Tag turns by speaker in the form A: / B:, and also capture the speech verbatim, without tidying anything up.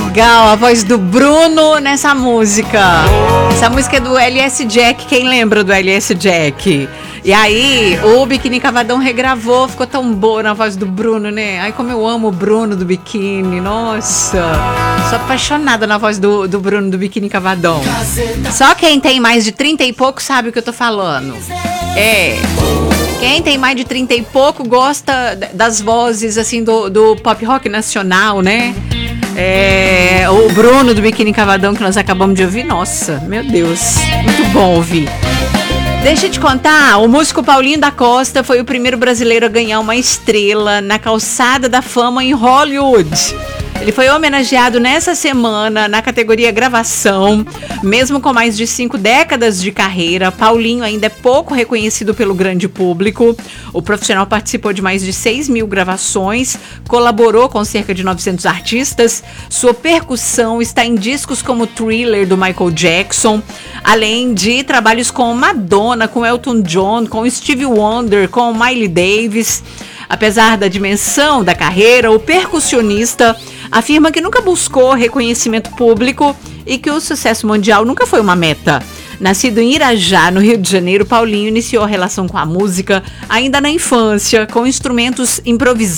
A: legal a voz do Bruno nessa música. Essa música é do L S Jack, quem lembra do L S Jack? E aí, o Biquíni Cavadão regravou, ficou tão boa na voz do Bruno, né? Ai, como eu amo o Bruno do Biquíni, nossa. Sou apaixonada na voz do, do Bruno do Biquíni Cavadão. Só quem tem mais de trinta e pouco sabe o que eu tô falando. É. Quem tem mais de trinta e pouco gosta das vozes, assim, do, do pop rock nacional, né? É, o Bruno do Biquíni Cavadão que nós acabamos de ouvir, nossa, meu Deus, muito bom ouvir. Deixa eu te contar, o músico Paulinho da Costa foi o primeiro brasileiro a ganhar uma estrela na calçada da fama em Hollywood. Ele foi homenageado nessa semana na categoria gravação. Mesmo com mais de cinco décadas de carreira, Paulinho ainda é pouco reconhecido pelo grande público. O profissional participou de mais de seis mil gravações, colaborou com cerca de novecentos artistas. Sua percussão está em discos como Thriller, do Michael Jackson, além de trabalhos com Madonna, com Elton John, com Stevie Wonder, com Miley Davis. Apesar da dimensão da carreira, o percussionista afirma que nunca buscou reconhecimento público e que o sucesso mundial nunca foi uma meta. Nascido em Irajá, no Rio de Janeiro, Paulinho iniciou a relação com a música ainda na infância, com instrumentos improvisados